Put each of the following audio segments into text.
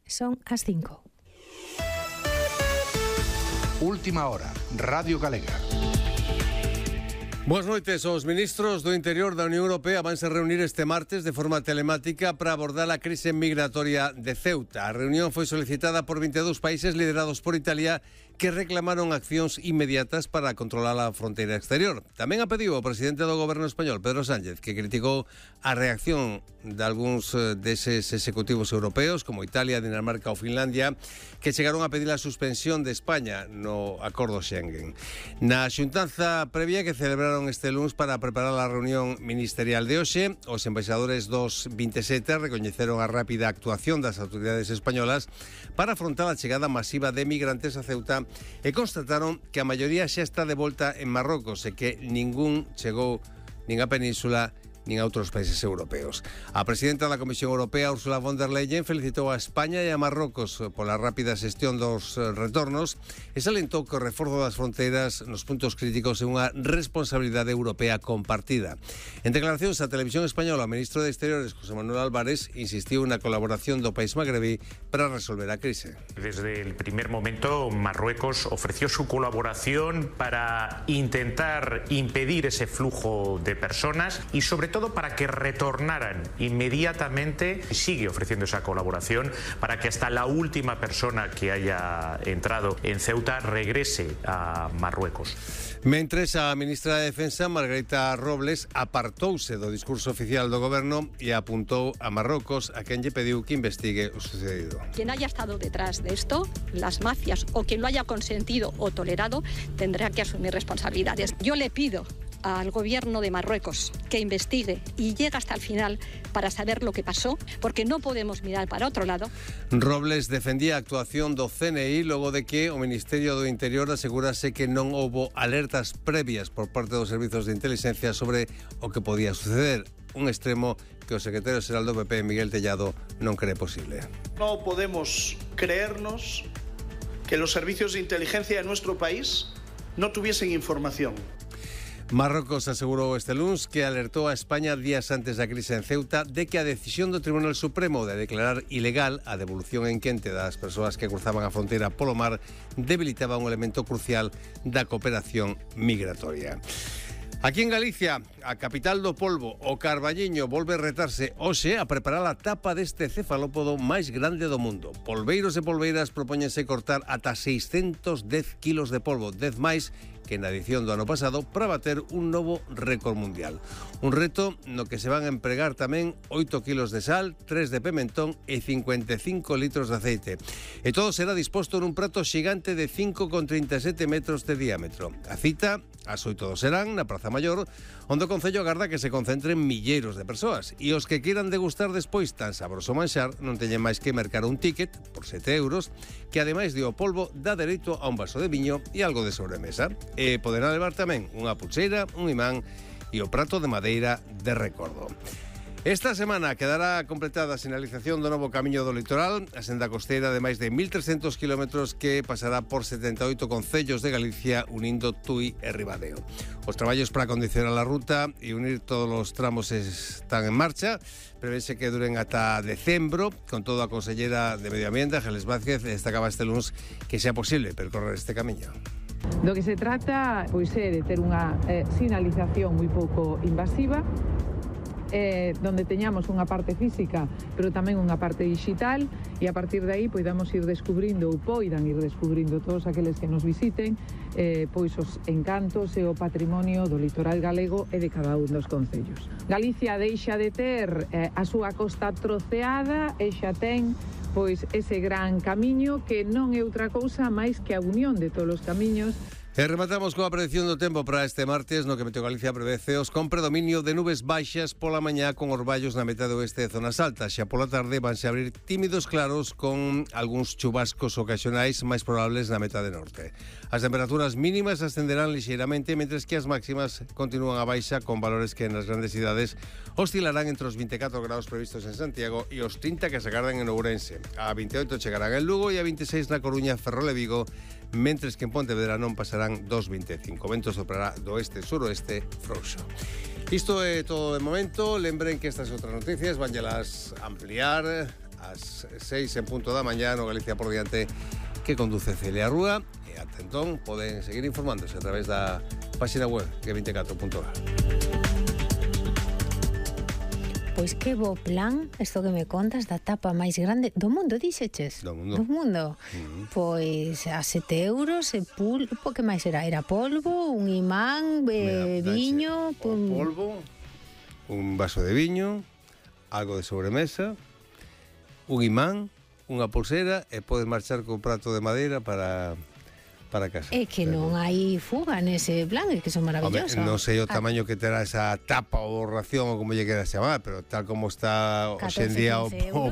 Son as 5. Última hora, Radio Galega. Boas noites. Os ministros do Interior da Unión Europea vanse reunir este martes de forma telemática para abordar a crise migratoria de Ceuta. A reunión foi solicitada por 22 países liderados por Italia que reclamaron accións inmediatas para controlar a fronteira exterior. Tamén a pediu o presidente do goberno español, Pedro Sánchez, que criticou a reacción de algúns deses executivos europeos, como Italia, Dinamarca ou Finlandia, que chegaron a pedir a suspensión de España no acordo Schengen. Na xuntanza previa que celebraron este lunes para preparar a reunión ministerial de hoxe, os embaixadores dos 27 recoñeceron a rápida actuación das autoridades españolas para afrontar a chegada masiva de migrantes a Ceuta e constataron que a maioría xa está de volta en Marrocos e que ningún chegou nin a península nin a outros países europeos. A presidenta da Comisión Europea, Ursula von der Leyen, felicitou a España e a Marrocos pola rápida xestión dos retornos e salientou que o reforzo das fronteiras nos puntos críticos é unha responsabilidade europea compartida. En declaracións á Televisión Española, o ministro de Exteriores, José Manuel Álvarez, insistiu na colaboración do país magrebí para resolver a crise. Desde el primer momento, Marruecos ofreció su colaboración para intentar impedir ese flujo de personas y sobre todo para que retornaran inmediatamente. Sigue ofreciendo esa colaboración para que hasta la última persona que haya entrado en Ceuta regrese a Marruecos. Mentres, a ministra de Defensa, Margarita Robles, apartouse do discurso oficial do goberno e apuntou a Marrocos, a quen lle pediu que investigue o sucedido. Quien haya estado detrás de esto, las mafias o quien lo haya consentido o tolerado, tendrá que asumir responsabilidades. Yo le pido al gobierno de Marruecos que investigue y llegue hasta el final para saber lo que pasó, porque no podemos mirar para otro lado. Robles defendía a actuación do CNI logo de que o Ministerio do Interior asegurase que non houbo alertas previas por parte dos servizos de inteligencia sobre o que podía suceder. Un extremo que o secretario xeral do PP, Miguel Tellado, non cree posible. No podemos creernos que los servicios de inteligencia de nuestro país no tuviesen información. Marrocos asegurou este luns que alertou a España días antes da crise en Ceuta de que a decisión do Tribunal Supremo de declarar ilegal a devolución en quente das persoas que cruzaban a fronteira polo mar debilitaba un elemento crucial da cooperación migratoria. Aquí en Galicia, a capital do polvo, o Carballiño, volve retarse hoxe a preparar a tapa deste cefalópodo máis grande do mundo. Polveiros e polveiras propóñense cortar ata 610 kilos de polvo, 10 máis que na edición do ano pasado, para bater un novo récord mundial. Un reto no que se van a empregar tamén 8 kilos de sal, 3 de pimentón e 55 litros de aceite. E todo será disposto nun prato xigante de 5,37 metros de diámetro. A cita, as 8 serán na Praza Maior, onde o Concello agarda que se concentren milleiros de persoas. E os que queiran degustar despois tan sabroso manxar non teñen máis que mercar un ticket por 7 euros, que ademais de o polvo dá dereito a un vaso de viño e algo de sobremesa. E poderá levar tamén unha pulseira, un imán e o prato de madeira de recordo. Esta semana quedará completada a sinalización do novo camiño do litoral, a senda costeira de máis de 1.300 kilómetros que pasará por 78 concellos de Galicia unindo Tui e Ribadeo. Os traballos para acondicionar a ruta e unir todos os tramos están en marcha. Prevese que duren ata decembro. Con todo, a consellera de Medio Ambiente, Ángeles Vázquez, destacaba este lunes que sea posible percorrer este camiño. Do que se trata pois é de ter unha sinalización moi pouco invasiva, donde teñamos unha parte física, pero tamén unha parte digital, e a partir de aí poidamos ir descubrindo ou poidan ir descubrindo todos aqueles que nos visiten pois os encantos e o patrimonio do litoral galego e de cada un dos concellos. Galicia deixa de ter a súa costa troceada e xa ten pois ese gran camiño que non é outra cousa máis que a unión de todos os camiños. E rematamos coa predicción do tempo para este martes, no que Meteo Galicia prevé ceos con predominio de nubes baixas pola mañá con orballos na metade oeste de zonas altas. Xa pola tarde vanse abrir tímidos claros con algúns chubascos ocasionais máis probables na metade norte. As temperaturas mínimas ascenderán lixeiramente, mentres que as máximas continúan a baixa con valores que nas grandes cidades oscilarán entre os 24 graus previstos en Santiago e os 30 que se agardan en Ourense. A 28 chegarán en Lugo e a 26 na Coruña, Ferrol e Vigo, mentres que en Pontevedra non pasarán 2,25. Ventos soprará do oeste-suroeste frouxo. Isto é todo de momento. Lembren que estas outras noticias vanllelas ampliar ás 6 en punto da mañá no Galicia por diante que conduce Celia Rúa e ata entón poden seguir informándose a través da página web g24.gal. Pois que bo plan, isto que me contas da tapa máis grande do mundo, dixeches? Do mundo. Do mundo. Pois a 7 euros e pulpo, que máis era? Era polvo, un imán, viño... polvo, un vaso de viño, algo de sobremesa, un imán, unha pulsera e podes marchar co prato de madeira para casa. É que non hai fuga nese plan, é que son maravillosos. Non sei o tamaño que terá esa tapa ou ración ou como lle queras chamar, pero tal como está hoxe en día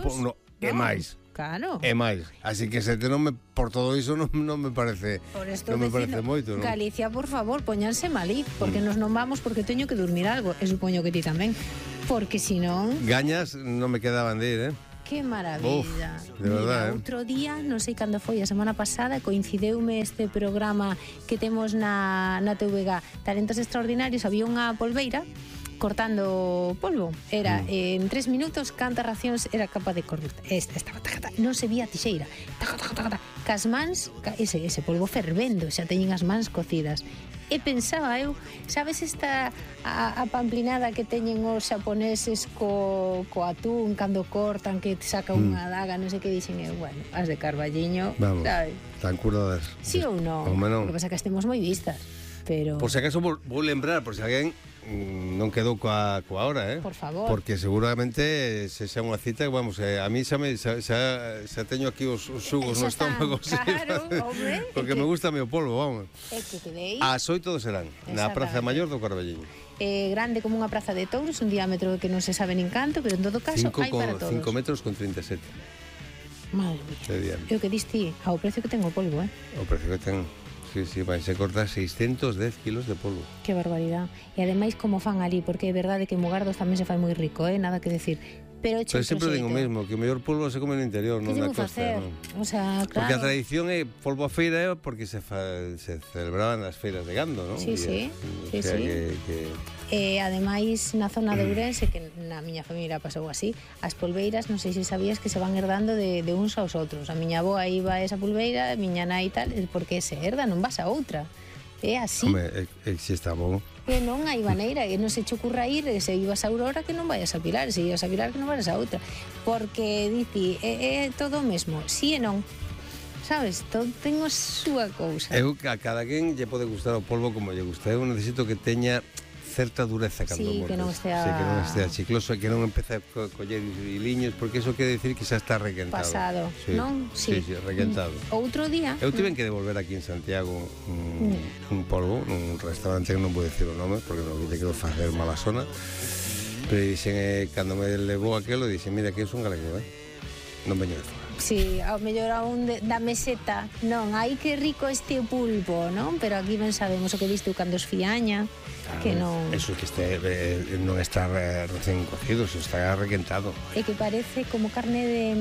é máis. Claro. É máis. Así que se te non me por todo iso non me parece moito, non? Galicia, por favor, poñanse malí, porque nos non vamos porque teño que dormir algo, e supoño que ti tamén. Porque si non... Gañas non me quedaban de ir, Que maravilla. De verdad, outro día, non sei cando foi, a semana pasada, coincideume este programa que temos na TVG, Talentos Extraordinarios, había unha polveira cortando polvo. Era en 3 minutos cantas racións era capaz de cortar. Estaba non se vía a tixeira. Cas mans, ese polvo fervendo, xa teñen as mans cocidas. E pensaba eu, sabes esta a pamplinada que teñen os xaponeses co atún cando cortan, que te saca unha daga, non sei que dixen eu, bueno, as de Carballiño, sabes? Tan curadas. Sí ou non? O que pasa que estemos moi vistas, pero... Por si acaso vou lembrar, por si alguén non quedou coa hora, Por favor. Porque seguramente se xa unha cita, vamos, a mí xa teño aquí os xugos no estómago. Claro, hombre. Porque me gusta o polvo, vamos. É que quedei... Ás 8 do serán, na Praza Maior do Carballiño. Grande como unha praza de touros, un diámetro que non se sabe nin canto, pero en todo caso hai para todos. 5 metros con 37. Madre mía. E o que diste ao precio que ten o polvo, O precio que ten... Sí, vai se cortar 610 kilos de polvo. Que barbaridade. E ademais como fan ali, porque é verdade que en Mugardos tamén se fai moi rico, nada que decir. Pero sempre digo o mesmo, que o mellor polvo se come no interior, non na costa. O sea, claro. Porque a tradición é polvo a feira porque se celebraban as feiras de gando, non? Sí. E ademais na zona de Ourense, que na miña familia pasou así, as polveiras, non sei se sabías que se van herdando de uns aos outros. A miña avoa iba a esa polveira, a miña nai e tal, porque se herda, non vas a outra. É así. Home, se está bon. Que non hai maneira, que non se che ocurra ir, se ibas a Aurora que non vayas a Pilar, se ibas a Pilar que non vayas a outra, porque dici, é todo o mesmo, si e non, sabes, todo ten a súa cousa. Eu a cada quen lle pode gustar o polvo como lle gusta, eu necesito que teña certa dureza cando mordes. Que non estea... Sí, que non estea chicloso e que non empece a coller hiliños, porque iso quere decir que xa está requentado. Pasado, non? Sí, requentado. Outro día... Eu tiven que devolver aquí en Santiago un polvo, nun restaurante que non vou dicir o nome, porque non lle quero facer mala zona, pero dixen, cando me levou aquelo, dixen, mira, que é un galego, non veño de fora. Sí, ao mellor aún da meseta, non, aí que rico este pulpo, non? Pero aquí ben sabemos o que viste cando os fiaña, que non... Eso que non está recén cocido, eso está requentado. É que parece como carne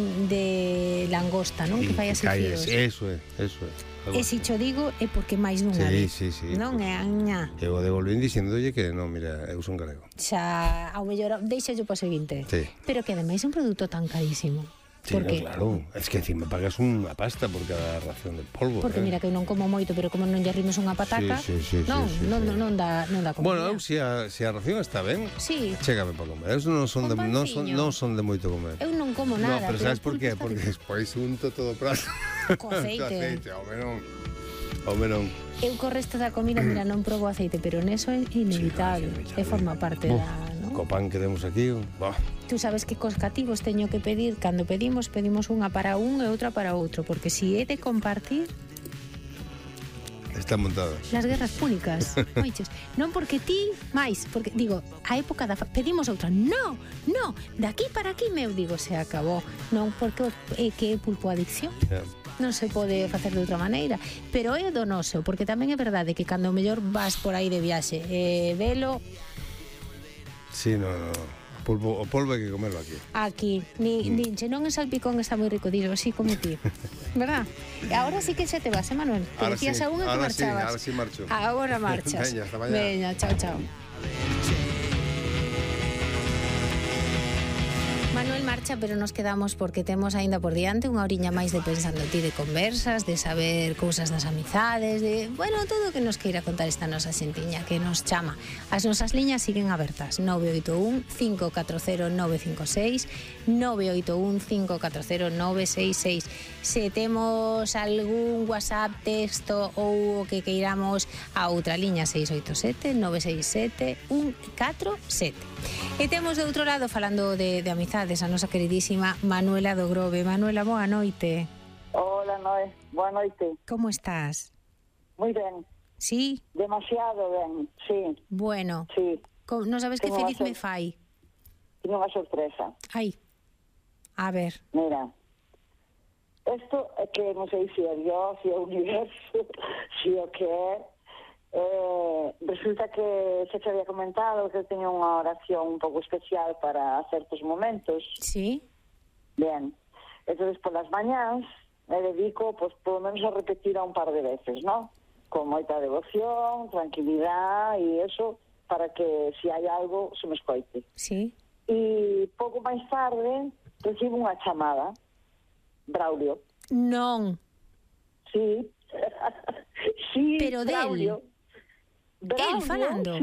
de langosta, non? Que fai así fíos. Eso é. E se cho digo é porque máis non hai. Sí. Non é aña. Eu devolvín dicíndolle que non, mira, eu son galego. Xa, ao mellor, deixalle po seguinte. Sí. Pero que ademais é un produto tan carísimo. Sí, no, claro, es que encima pagas unha pasta por cada ración de polvo. Porque mira que eu non como moito, pero como non lle rimes unha pataca, non dá comida. Bueno, se a ración está ben, chégame para comer. Eu non son de moito comer. Eu non como nada. No, pero sabes por qué? Porque despois unto todo o prato. Co aceite. Home non. Eu co resto da comida, mira, non probo aceite, pero neso é inevitable. É forma parte da... Co pan que temos aquí, Tú sabes que cos cativos teño que pedir, cando pedimos unha para un e outra para outro, porque si é de compartir... Están montadas. Las guerras púnicas, oiches. Non porque ti, máis, porque, digo, a época da... Pedimos outra, no, de aquí para aquí, meu, digo, se acabou. Non porque é que é pulpo adicción. Non se pode facer de outra maneira, pero é do noso, porque tamén é verdade que cando mellor vas por aí de viaxe velo... Sí, no. O polvo hai que comerlo aquí. Aquí, ninche, non en salpicón está moi rico, dixo, así como ti. ¿Verdad? E agora sí que xa te vas, Manuel. Te decías a unha que marchabas. Ahora sí marcho. Agora marchas. Veña, hasta mañá. Veña, chao. Manuel marcha, pero nos quedamos porque temos aínda por diante unha horiña máis de pensando ti, de conversas, de saber cousas das amizades, de, bueno, todo o que nos queira contar esta nosa xentiña que nos chama. As nosas liñas siguen abertas, 981 540 956, 981 540 966. Se temos algún WhatsApp, texto ou o que queiramos, a outra liña 687 967 147. E temos de outro lado, falando de amizades, a nosa queridísima Manuela do Grove. Manuela, boa noite. Hola, Noé, boa noite. Como estás? Moi ben. Sí? Demasiado ben, sí. Bueno, sí. Non sabes que feliz me fai? Tiene unha sorpresa. Ai, a ver. Mira, isto é que non sei se é Dios, se é o universo, se o que é. Resulta que se había comentado que teño unha oración un pouco especial para certos momentos. Sí. Bien. Entonces, por las mañás me dedico, pues, por lo menos a repetir a un par de veces, ¿no? Con moita devoción, tranquilidad e eso, para que si hai algo se me escoite. Sí. E pouco máis tarde recibo unha chamada. Braulio. Non. Sí. Sí, pero Braulio. Braulio, ¿él falando?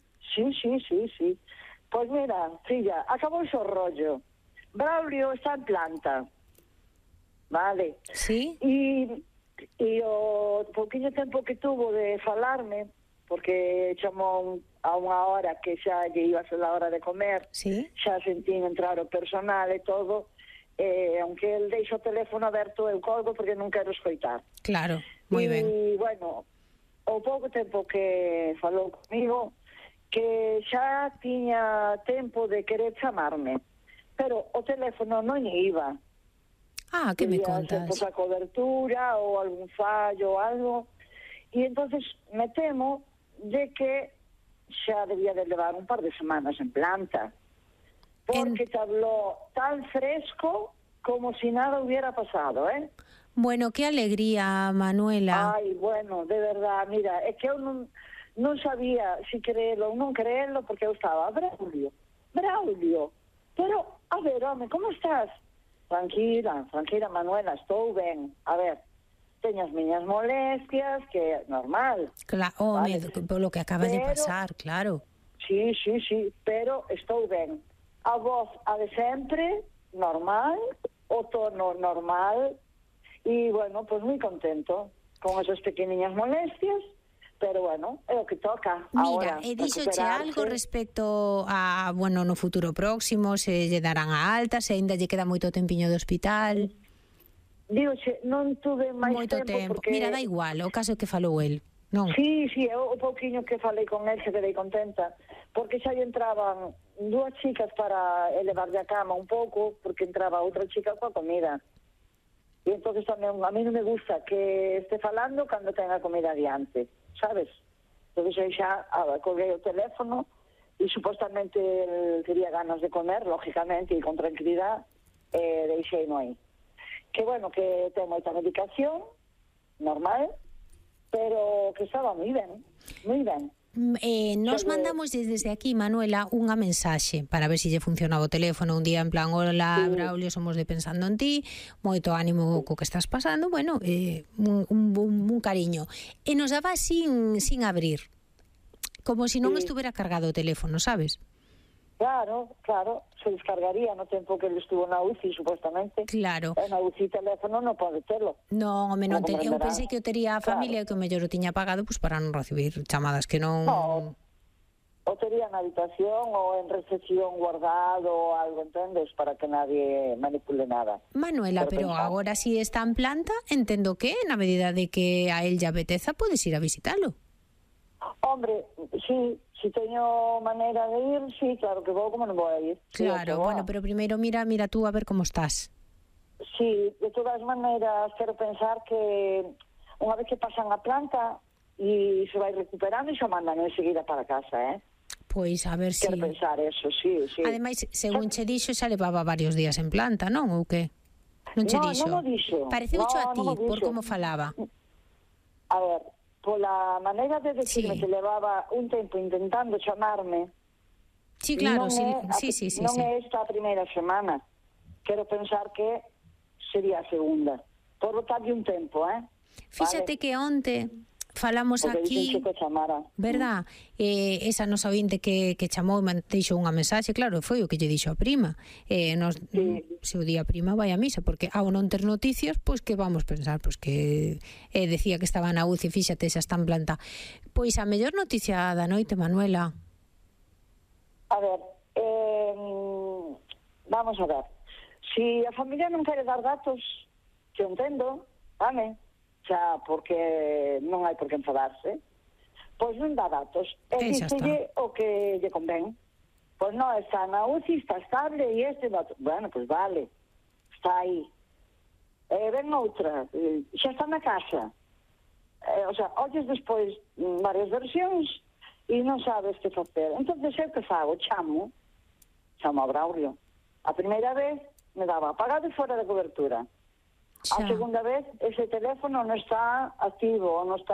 Sí. Pois mira, filla, acabou o rollo. Braulio está en planta. Vale. Sí. E o pouquinho tempo que tuvo de falarme, porque chamou a unha hora que xa lle iba a ser a hora de comer, sí. Xa sentín entrar o personal e todo, aunque el deixa o teléfono aberto, eu colgo porque non quero escoitar. Claro, moi ben. E, bueno, o pouco tempo que falou comigo, que xa tiña tempo de querer chamarme, pero o teléfono non iba. Ah, que me contas? Pues, a cobertura ou algún fallo ou algo, e entonces me temo de que xa debía de levar un par de semanas en planta, porque te habló tan fresco como si nada hubiera pasado, ¿eh? Bueno, qué alegría, Manuela. Ai, bueno, de verdad, mira, é que eu non sabía se creelo ou non creelo, porque eu estaba, Braulio, pero, a ver, home, como estás? Tranquila, Manuela, estou ben. A ver, teño as miñas molestias, que é normal. Claro, vale. Polo que acaba de pasar, claro. Sí, pero estou ben. A voz a de sempre, normal, o tono normal, e, bueno, pues moi contento con esas pequeniñas molestias, pero, bueno, é o que toca. Mira, ahora, díxoche algo respecto a, bueno, no futuro próximo, se lle darán a alta, se ainda lle queda moito tempiño do hospital? Dígoche, non tuve máis moito tempo. Porque... Mira, da igual, o caso que falou el, non? Sí, o pouquiño que falei con el, se quedei contenta, porque xa lle entraban dúas chicas para elevarlle a cama un pouco, porque entraba outra chica coa comida. E entonces tamén a mí non me gusta que este falando cando ten a comida adiante, sabes? Entonces eu xa colguei o teléfono e supostamente el quería ganas de comer, lógicamente, e con tranquilidad, deixei no aí. Que bueno, que ten moita medicación, normal, pero que estaba moi ben, moi ben. Nos mandamos desde aquí, Manuela, unha mensaxe para ver se lle funcionaba o teléfono un día en plan, hola, Braulio, somos de pensando en ti, moito ánimo co que estás pasando, bueno, un cariño. E nos daba sin abrir, como se non estuvera cargado o teléfono, sabes? Claro, se descargaría no tempo que ele estuvo na UCI, supostamente. Claro. Na UCI teléfono non pode telo. Non, home, non eu pensei que o tería a familia, que o mellor o tiña pagado pues, para non recibir chamadas que non... No, o tería na habitación ou en recepción guardado ou algo, entendes? Para que nadie manipule nada. Manuela, pero agora si está en planta, entendo que na medida de que a él lle apeteza, podes ir a visitalo. Hombre, sí, si teño maneira de ir, sí, claro que vou, como non vou a ir. Claro, sí, bueno, pero primeiro mira tú a ver como estás. Sí, de todas maneiras, quero pensar que unha vez que pasan a planta e se vai recuperando e xa mandan enseguida para casa, Pois, a ver se... Quero pensar eso, sí. Ademais, según che dixo, xa levaba varios días en planta, non? Ou que? Non che dixo? Non o dixo. Pareceucho a ti, por como falaba. A ver... Pola maneira de decirme que levaba un tempo intentando chamarme. Sí, claro, non sí. Non é esta a primeira semana. quero pensar que sería a segunda. Por botarlle un tempo, Fíxate que onte falamos porque aquí, dixen que chamara. verdad? Esa nosa ointe que chamou e deixou unha mensaxe, claro, foi o que lle dixo a prima. Se o día a prima vai a misa, porque ao non ter noticias, pois que vamos pensar, pois que decía que estaba na UCI, fíxate, xa está en planta. Pois a mellor noticia da noite, Manuela. A ver, vamos a ver. Si a familia non quere dar datos, que entendo, vale? Xa, porque non hai por que enfadarse, pois non dá datos. E díxelle o que lle convén. Pois non, está na UCI, está estable, e dato. Bueno, pois vale, está aí. Ven outra, xa está na casa. O sea, olles despois varias versións e non sabes que facer. Entón, eu que fago? Chamo a Braulio. A primeira vez me daba apagado e fora de cobertura. A segunda vez ese teléfono non está activo, non está